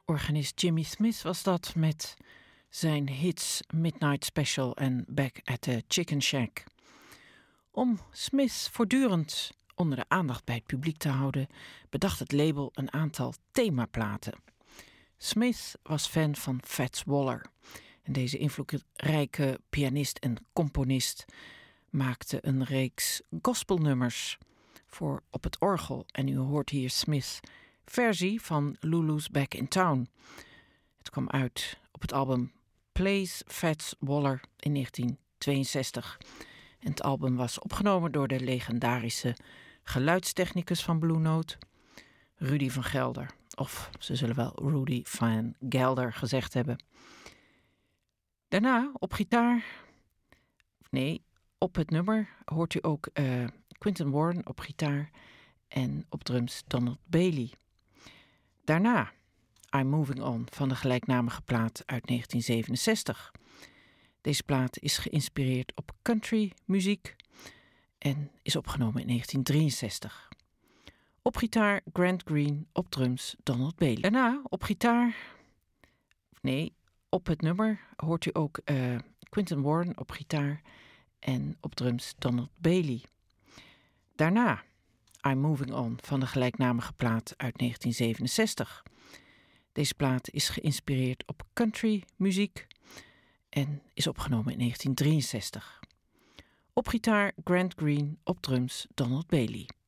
Organist Jimmy Smith was dat met zijn hits Midnight Special en Back at the Chicken Shack. Om Smith voortdurend onder de aandacht bij het publiek te houden, bedacht het label een aantal themaplaten. Smith was fan van Fats Waller. En deze invloedrijke pianist en componist maakte een reeks gospelnummers voor op het orgel. En u hoort hier Smith's versie van Lulu's Back in Town. Het kwam uit op het album Plays Fats Waller in 1962. En het album was opgenomen door de legendarische geluidstechnicus van Blue Note, Rudy van Gelder. Of ze zullen wel Rudy van Gelder gezegd hebben. Daarna op gitaar, op het nummer hoort u ook Quinton Warren op gitaar en op drums Donald Bailey. Daarna I'm Moving On van de gelijknamige plaat uit 1967. Deze plaat is geïnspireerd op country muziek en is opgenomen in 1963. Op gitaar Grant Green, op drums Donald Bailey. Daarna op gitaar, op het nummer hoort u ook Quinton Warren op gitaar en op drums Donald Bailey. Daarna I'm Moving On van de gelijknamige plaat uit 1967. Deze plaat is geïnspireerd op country muziek en is opgenomen in 1963. Op gitaar Grant Green, op drums Donald Bailey.